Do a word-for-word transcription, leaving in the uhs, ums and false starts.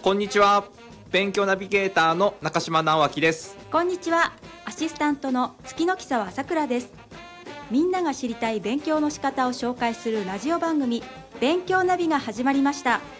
こんにちは。勉強ナビゲーターの中島直明です。 こんにちは。アシスタントの月の木沢さくらです。みんなが知りたい勉強の仕方を紹介するラジオ番組、勉強ナビが始まりました。